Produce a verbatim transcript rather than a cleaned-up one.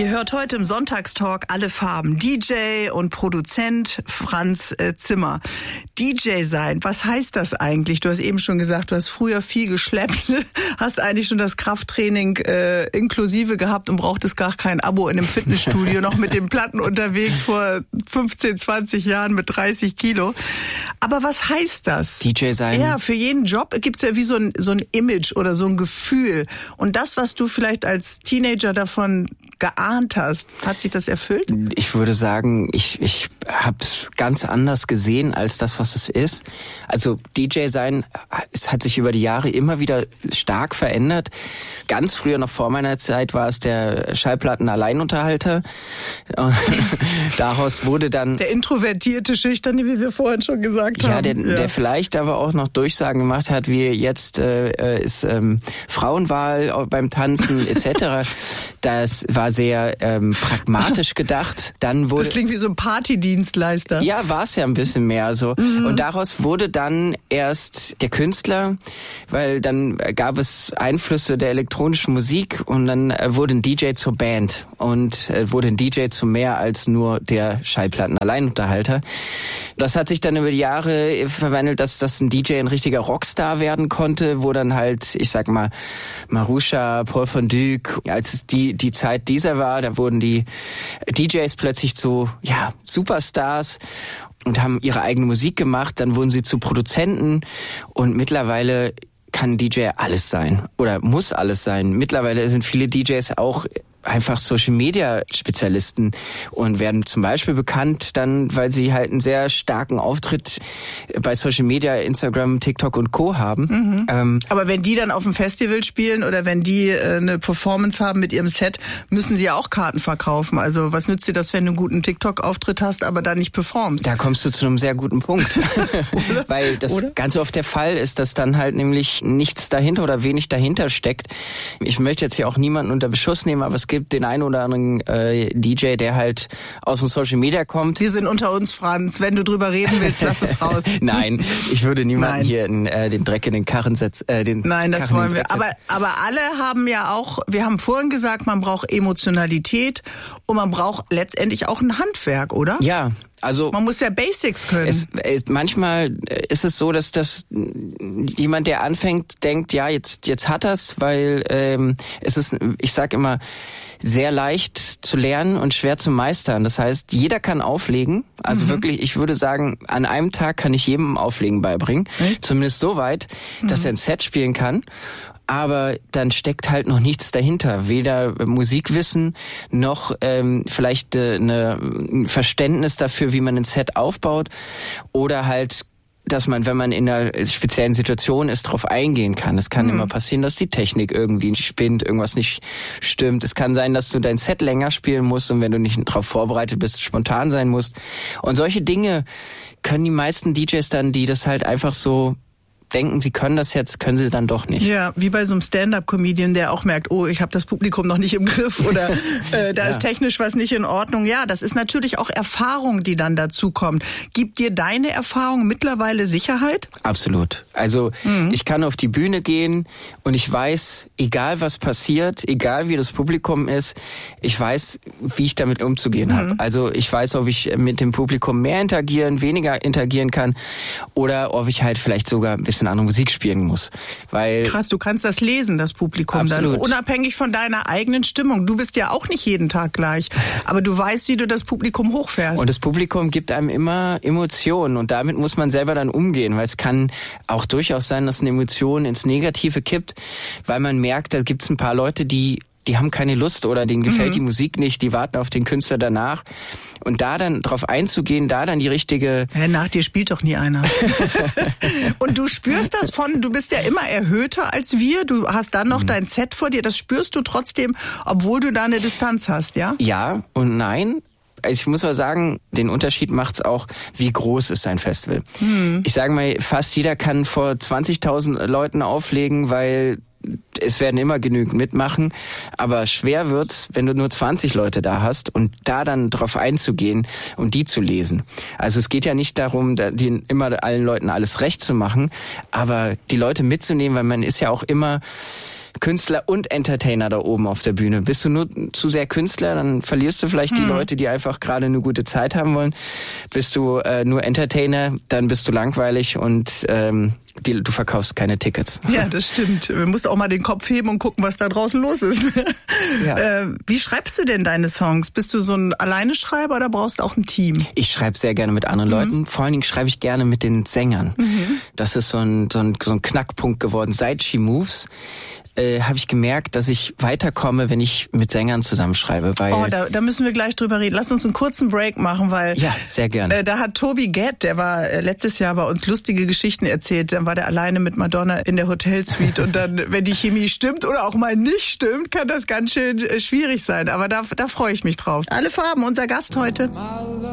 hört heute im Sonntagstalk alle Farben. D J und Produzent Franz äh, Zimmer. D J sein, was heißt das eigentlich? Du hast eben schon gesagt, du hast früher viel geschleppt, hast eigentlich schon das Krafttraining äh, inklusive gehabt und brauchtest gar kein Abo in einem Fitnessstudio, noch mit den Platten unterwegs vor fünfzehn, zwanzig Jahren mit dreißig Kilo. Aber was heißt das? D J sein? Ja, für jeden Job gibt's ja wie so ein, so ein Image oder so ein Gefühl. Und das, was du vielleicht als Teenager davon geahnt hast, hat sich das erfüllt? Ich würde sagen, ich ich habe es ganz anders gesehen als das, was es ist. Also D J sein, es hat sich über die Jahre immer wieder stark verändert. Ganz früher, noch vor meiner Zeit, war es der Schallplatten-Alleinunterhalter. Daraus wurde dann... Der introvertierte, schüchterne, wie wir vorhin schon gesagt haben. Ja, der, ja. der vielleicht aber auch noch Durchsagen gemacht hat, wie jetzt äh, ist ähm, Frauenwahl beim Tanzen et cetera. Das war sehr ähm, pragmatisch gedacht. Dann wurde, das klingt wie so ein Partydienstleister. Ja, war es ja ein bisschen mehr so. Mhm. Und daraus wurde dann erst der Künstler, weil dann gab es Einflüsse der elektronischen Musik und dann wurde ein D J zur Band und wurde ein D J zu mehr als nur der Schallplatten-Alleinunterhalter. Das hat sich dann über die Jahre verwandelt, dass, dass ein D J ein richtiger Rockstar werden konnte, wo dann halt, ich sag mal, Marusha, Paul von Dyk, als es die, die Zeit dieser war, da wurden die D Js plötzlich zu, ja, Superstars und haben ihre eigene Musik gemacht, dann wurden sie zu Produzenten und mittlerweile kann D J alles sein oder muss alles sein. Mittlerweile sind viele D Js auch einfach Social-Media-Spezialisten und werden zum Beispiel bekannt dann, weil sie halt einen sehr starken Auftritt bei Social-Media, Instagram, TikTok und Co. haben. Mhm. Ähm, Aber wenn die dann auf dem Festival spielen oder wenn die äh, eine Performance haben mit ihrem Set, müssen sie ja auch Karten verkaufen. Also was nützt dir das, wenn du einen guten TikTok-Auftritt hast, aber da nicht performst? Da kommst du zu einem sehr guten Punkt. Weil das oder? ganz oft der Fall ist, dass dann halt nämlich nichts dahinter oder wenig dahinter steckt. Ich möchte jetzt hier auch niemanden unter Beschuss nehmen, aber es gibt den einen oder anderen äh, D J, der halt aus dem Social Media kommt. Wir sind unter uns, Franz. Wenn du drüber reden willst, lass es raus. Nein, ich würde niemanden Nein. hier in, äh, den Dreck in den Karren setzen. Äh, den Nein, das Karren wollen wir. Aber, aber alle haben ja auch, wir haben vorhin gesagt, man braucht Emotionalität und man braucht letztendlich auch ein Handwerk, oder? Ja. Also man muss ja Basics können. Es, es, manchmal ist es so, dass das jemand, der anfängt, denkt, ja, jetzt jetzt hat er's, weil ähm, es ist, ich sag immer, sehr leicht zu lernen und schwer zu meistern. Das heißt, jeder kann auflegen. Also mhm. wirklich, ich würde sagen, an einem Tag kann ich jedem Auflegen beibringen. Echt? Zumindest so weit, dass mhm. er ein Set spielen kann. Aber dann steckt halt noch nichts dahinter. Weder Musikwissen noch ähm, vielleicht äh, eine, ein Verständnis dafür, wie man ein Set aufbaut. Oder halt, dass man, wenn man in einer speziellen Situation ist, drauf eingehen kann. Es kann mhm. immer passieren, dass die Technik irgendwie spinnt, irgendwas nicht stimmt. Es kann sein, dass du dein Set länger spielen musst und wenn du nicht darauf vorbereitet bist, spontan sein musst. Und solche Dinge können die meisten D Js dann, die das halt einfach so denken, sie können das jetzt, können sie dann doch nicht. Ja, wie bei so einem Stand-up-Comedian, der auch merkt, oh, ich habe das Publikum noch nicht im Griff oder äh, da ja. ist technisch was nicht in Ordnung. Ja, das ist natürlich auch Erfahrung, die dann dazu kommt. Gibt dir deine Erfahrung mittlerweile Sicherheit? Absolut. Also mhm. ich kann auf die Bühne gehen und ich weiß, egal was passiert, egal wie das Publikum ist, ich weiß, wie ich damit umzugehen mhm. habe. Also ich weiß, ob ich mit dem Publikum mehr interagieren, weniger interagieren kann oder ob ich halt vielleicht sogar ein bisschen andere Musik spielen muss. Weil krass, du kannst das lesen, das Publikum absolut. Dann, unabhängig von deiner eigenen Stimmung. Du bist ja auch nicht jeden Tag gleich, aber du weißt, wie du das Publikum hochfährst. Und das Publikum gibt einem immer Emotionen und damit muss man selber dann umgehen, weil es kann auch durchaus sein, dass eine Emotion ins Negative kippt, weil man merkt, da gibt es ein paar Leute, die die haben keine Lust oder denen gefällt mhm. die Musik nicht, die warten auf den Künstler danach. Und da dann drauf einzugehen, da dann die richtige... Ja, nach dir spielt doch nie einer. Und du spürst das von, du bist ja immer erhöhter als wir, du hast dann noch mhm. dein Set vor dir, das spürst du trotzdem, obwohl du da eine Distanz hast, ja? Ja und nein. Also ich muss mal sagen, den Unterschied macht's auch, wie groß ist ein Festival. Mhm. Ich sage mal, fast jeder kann vor zwanzigtausend Leuten auflegen, weil es werden immer genügend mitmachen, aber schwer wird's, wenn du nur zwanzig Leute da hast und da dann drauf einzugehen und die zu lesen. Also es geht ja nicht darum, die immer allen Leuten alles recht zu machen, aber die Leute mitzunehmen, weil man ist ja auch immer Künstler und Entertainer da oben auf der Bühne. Bist du nur zu sehr Künstler, dann verlierst du vielleicht die hm. Leute, die einfach gerade eine gute Zeit haben wollen. Bist du äh, nur Entertainer, dann bist du langweilig und ähm, die, du verkaufst keine Tickets. Ja, das stimmt. Du musst auch mal den Kopf heben und gucken, was da draußen los ist. Ja. Äh, wie schreibst du denn deine Songs? Bist du so ein Alleine-Schreiber oder brauchst du auch ein Team? Ich schreibe sehr gerne mit anderen mhm. Leuten. Vor allen Dingen schreibe ich gerne mit den Sängern. Mhm. Das ist so ein, so ein, so ein Knackpunkt geworden. Seit She Moves äh, habe ich gemerkt, dass ich weiterkomme, wenn ich mit Sängern zusammenschreibe. Weil oh, da, da müssen wir gleich drüber reden. Lass uns einen kurzen Break machen, weil ja, sehr gerne. Äh, da hat Toby Gett, der war äh, letztes Jahr bei uns lustige Geschichten erzählt. Dann war der alleine mit Madonna in der Hotelsuite und dann, wenn die Chemie stimmt oder auch mal nicht stimmt, kann das ganz schön äh, schwierig sein. Aber da, da freue ich mich drauf. Alle Farben, unser Gast heute.